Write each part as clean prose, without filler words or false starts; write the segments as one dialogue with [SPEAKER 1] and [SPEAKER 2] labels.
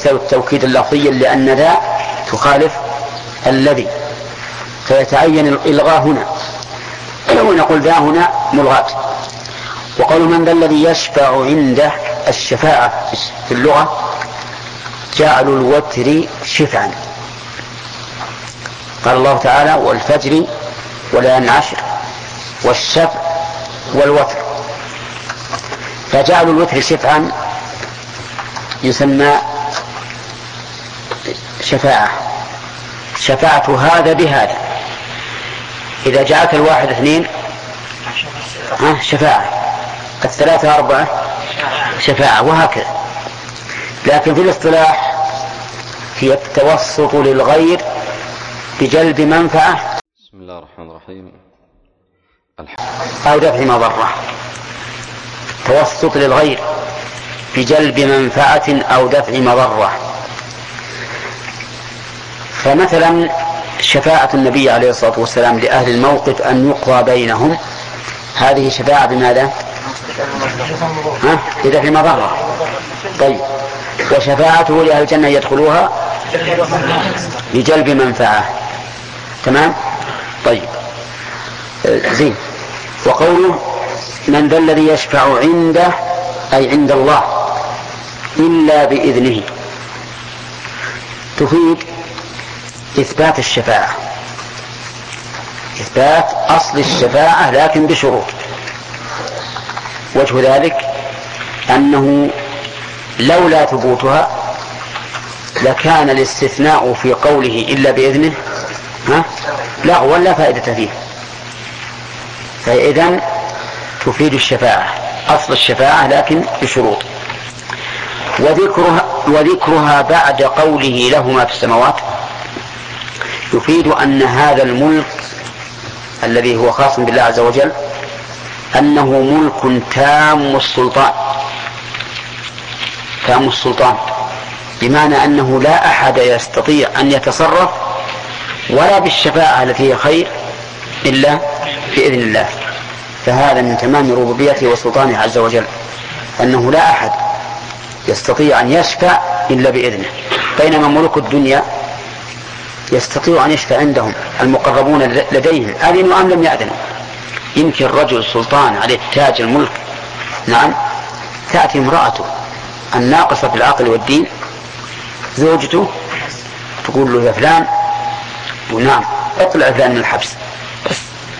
[SPEAKER 1] يستوي التوكيد اللفظي لأن ذا تخالف الذي، فيتعين الإلغاء هنا، ونقول ذا هنا ملغاة. وقول من ذا الذي يشفع عنده، الشفاعة في اللغة جعل الوتر شفعا. قال الله تعالى: والفجر وليال العشر والشفع والوتر. فجعل الوتر شفعا يسمى شفاعة. شفاعة هذا بهذا، إذا جاءك الواحد اثنين شفاعة، الثلاثة أربعة شفاعة، وهكذا. لكن في الاصطلاح هي التوسط للغير بجلب منفعة
[SPEAKER 2] بسم الله الرحمن الرحيم
[SPEAKER 1] أو دفع مضرة. توسط للغير بجلب منفعة أو دفع مضرة. فمثلا شفاعة النبي عليه الصلاة والسلام لأهل الموقف أن يقضى بينهم، هذه شفاعة بماذا؟ بدفع مضرة. طيب، وشفاعته لأهل الجنة يدخلوها بجلب منفعة. تمام؟ طيب، زين. وقوله من ذا الذي يشفع عنده أي عند الله إلا بإذنه، تفيد إثبات الشفاعة، إثبات أصل الشفاعة لكن بشروط. وجه ذلك أنه لولا ثبوتها لكان الاستثناء في قوله إلا بإذنه لغوا لا فائدة فيه. فإذن تفيد الشفاعة، أصل الشفاعة لكن بشروط. وذكرها بعد قوله له ما في السماوات يفيد أن هذا الملك الذي هو خاص بالله عز وجل أنه ملك تام السلطان، تام السلطان، بمعنى أنه لا أحد يستطيع أن يتصرف ولا بالشفاعة التي هي خير إلا بإذن الله. فهذا من تمام ربوبيته وسلطانه عز وجل، أنه لا أحد يستطيع أن يشفع إلا بإذنه. بينما ملوك الدنيا يستطيع أن يشفع عندهم المقربون لديهم، أذنوا أم لم يأذنوا. يمكن رجل سلطان عليه تاج الملك، نعم، تأتي امرأته الناقصة في العقل والدين زوجته تقول له: يا فلان، ونعم، اطلع فلان من الحبس. بس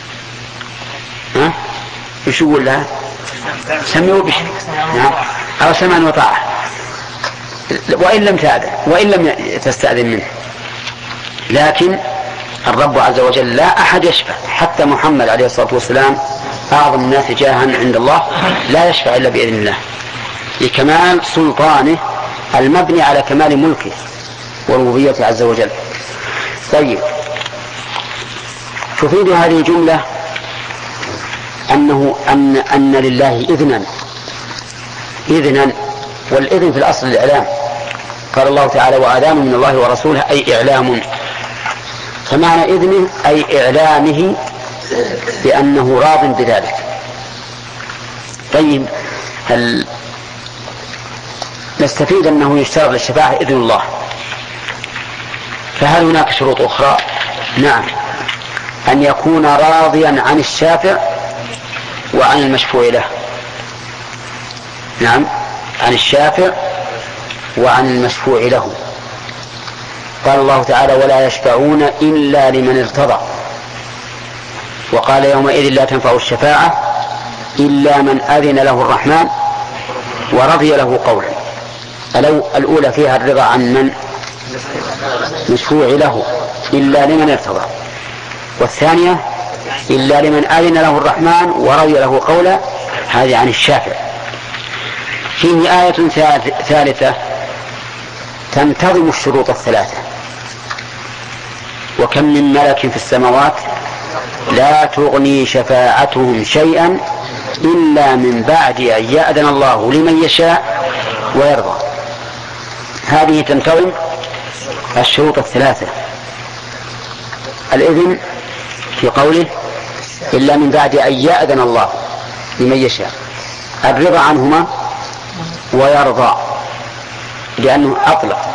[SPEAKER 1] ايش يقول لها؟ سميه بشر، نعم، أو سمعا وطاعة، وإن لم تأذن وإن لم تستأذن منه. لكن الرب عز وجل لا أحد يشفع، حتى محمد عليه الصلاة والسلام أعظم الناس جاها عند الله لا يشفع إلا بإذن الله، لكمال سلطانه المبني على كمال ملكه وربوبيته عز وجل. طيب، تفيد هذه الجملة أن لله إذنا، والإذن في الأصل الإعلام. قال الله تعالى: وآذان من الله ورسوله، أي إعلام. فمعنى إذنه أي إعلامه بأنه راض بذلك. طيب، هل نستفيد أنه يشترط للشفاعة إذن الله؟ فهل هناك شروط أخرى؟ نعم، أن يكون راضيا عن الشافع وعن المشفوع له. نعم، عن الشافع وعن المشفوع له. قال الله تعالى: ولا يشفعون إلا لمن ارتضى. وقال: يومئذ لا تنفع الشفاعة إلا من أذن له الرحمن ورضي له قولا. الأولى فيها الرضا عن من مشفوع له إلا لمن ارتضى، والثانية إلا لمن أذن له الرحمن ورضي له قولا، هذه عن الشافع. فيه آية ثالثة تنتظم الشروط الثلاثة: وكم من ملك في السماوات لا تغني شفاعتهم شيئا إلا من بعد أن يأذن الله لمن يشاء ويرضى. هذه تنتظم الشروط الثلاثة: الإذن في قوله إلا من بعد أن يأذن الله لمن يشاء، الرضا عنهما، ويرضى لأنه أطلق